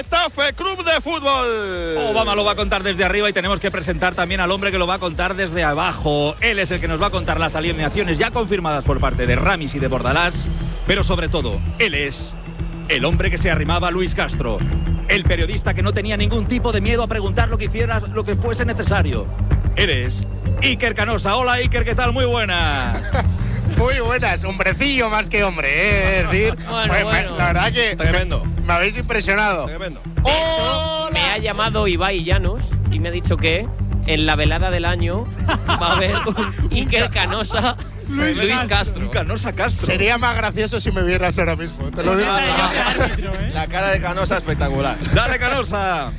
Getafe Club de Fútbol. Obama lo va a contar desde arriba y tenemos que presentar también al hombre que lo va a contar desde abajo. Él es el que nos va a contar las alineaciones ya confirmadas por parte de Ramis y de Bordalás, pero sobre todo, él es el hombre que se arrimaba a Luis Castro, el periodista que no tenía ningún tipo de miedo a preguntar lo que hiciera, lo que fuese necesario. Eres Iker Canosa. Hola Iker, ¿qué tal? Muy buenas. Muy buenas, hombrecillo más que hombre, es decir, bueno. La verdad que tremendo. Me habéis impresionado. Tremendo. Me ha llamado Ibai Llanos y me ha dicho que en la velada del año va a haber un Iker Canosa Luis Castro. Un Canosa Castro. Sería más gracioso si me vieras ahora mismo, te lo digo. La cara de Canosa espectacular. Dale, Canosa.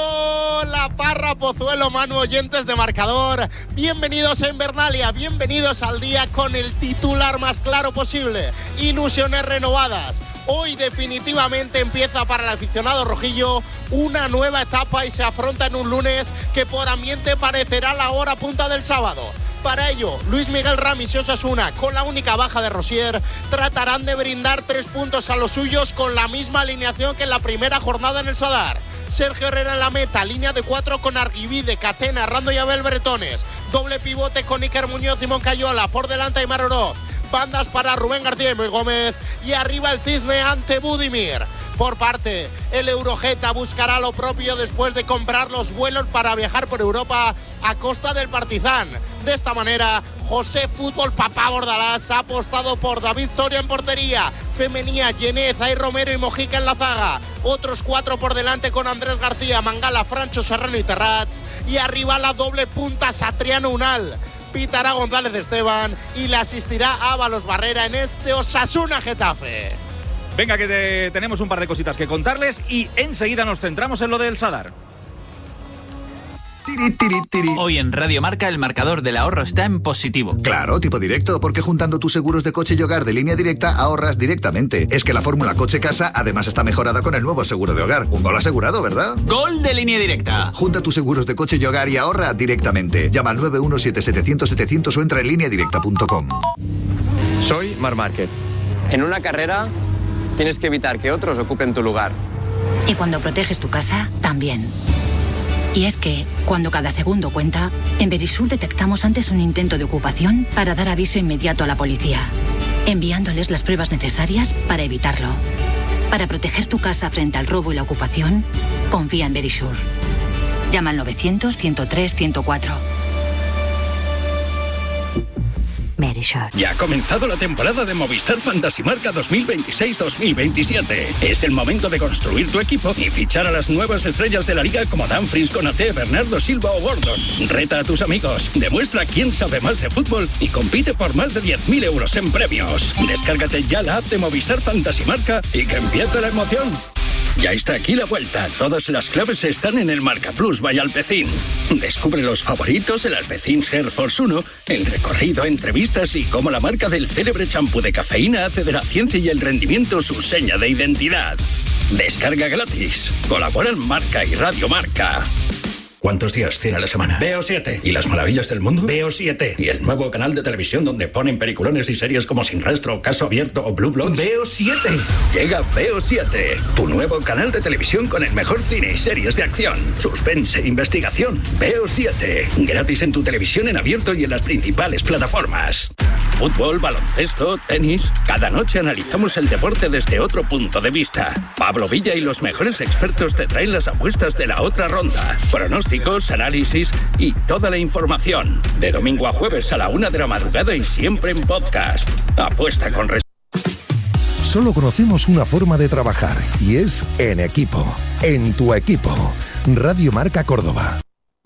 Hola Parra, Pozuelo, Manu, oyentes de Marcador. Bienvenidos a Invernalia, bienvenidos al día con el titular más claro posible. Ilusiones renovadas. Hoy definitivamente empieza para el aficionado rojillo una nueva etapa y se afronta en un lunes que por ambiente parecerá la hora punta del sábado. Para ello, Luis Miguel, Ramis y Osasuna, con la única baja de Rosier, tratarán de brindar 3 puntos a los suyos con la misma alineación que en la primera jornada en el Sadar. Sergio Herrera en la meta, línea de 4 con Arguibide, Catena, Rando y Abel Bretones, doble pivote con Iker Muñoz y Moncayola, por delante Aimar Oroz, bandas para Rubén García y Muy Gómez y arriba el Cisne ante Budimir. Por parte, el Eurojeta buscará lo propio después de comprar los vuelos para viajar por Europa a costa del Partizan. De esta manera, José Fútbol Papá Bordalás ha apostado por David Soria en portería, Femenía, Yenez, Ay Romero y Mojica en la zaga. Otros 4 por delante con Andrés García, Mangala, Francho, Serrano y Terrats. Y arriba la doble punta Satriano Unal. Pitará González Esteban y le asistirá Ábalos Barrera en este Osasuna Getafe. Venga, que tenemos un par de cositas que contarles y enseguida nos centramos en lo del Sadar. Hoy en Radio Marca el marcador del ahorro está en positivo. Claro, tipo directo, porque juntando tus seguros de coche y hogar de Línea Directa ahorras directamente. Es que la fórmula coche-casa además está mejorada con el nuevo seguro de hogar. Un gol asegurado, ¿verdad? ¡Gol de Línea Directa! Junta tus seguros de coche y hogar y ahorra directamente. Llama al 917-700-700 o entra en lineadirecta.com. Soy Marc Márquez. En una carrera tienes que evitar que otros ocupen tu lugar. Y cuando proteges tu casa, también. Y es que, cuando cada segundo cuenta, en Verisur detectamos antes un intento de ocupación para dar aviso inmediato a la policía, enviándoles las pruebas necesarias para evitarlo. Para proteger tu casa frente al robo y la ocupación, confía en Verisur. Llama al 900-103-104. Verisur. Ya ha comenzado la temporada de Movistar Fantasy Marca 2026-2027. Es el momento de construir tu equipo y fichar a las nuevas estrellas de la liga como Dumfries, Konaté, Bernardo Silva o Gordon. Reta a tus amigos, demuestra quién sabe más de fútbol y compite por más de 10.000 euros en premios. Descárgate ya la app de Movistar Fantasy Marca y que empiece la emoción. Ya está aquí la vuelta. Todas las claves están en el Marca Plus by Alpecin. Descubre los favoritos, el Alpecin Hair Force 1, el recorrido, entrevistas y cómo la marca del célebre champú de cafeína hace de la ciencia y el rendimiento su seña de identidad. Descarga gratis. Colaboran Marca y Radio Marca. ¿Cuántos días tiene la semana? Veo 7. ¿Y las maravillas del mundo? Veo 7. ¿Y el nuevo canal de televisión donde ponen peliculones y series como Sin Rastro, Caso Abierto o Blue Bloods? Veo 7. Llega Veo 7, tu nuevo canal de televisión con el mejor cine y series de acción, suspense e investigación. Veo 7. Gratis en tu televisión en abierto y en las principales plataformas. Fútbol, baloncesto, tenis. Cada noche analizamos el deporte desde otro punto de vista. Pablo Villa y los mejores expertos te traen las apuestas de la otra ronda. Pronósticos, análisis y toda la información. De domingo a jueves a la 1 de la madrugada y siempre en podcast. Apuesta con Solo conocemos una forma de trabajar y es en equipo. En tu equipo. Radio Marca Córdoba.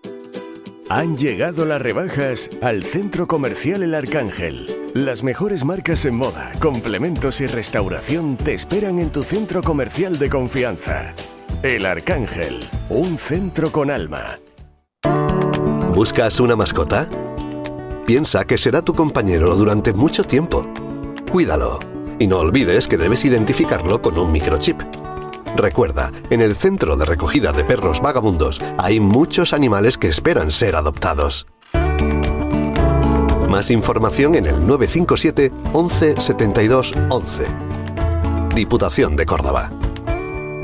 Han llegado las rebajas al Centro Comercial El Arcángel. Las mejores marcas en moda, complementos y restauración te esperan en tu centro comercial de confianza. El Arcángel, un centro con alma. ¿Buscas una mascota? Piensa que será tu compañero durante mucho tiempo. Cuídalo y no olvides que debes identificarlo con un microchip. Recuerda, en el centro de recogida de perros vagabundos hay muchos animales que esperan ser adoptados. Más información en el 957 11 72 11. Diputación de Córdoba.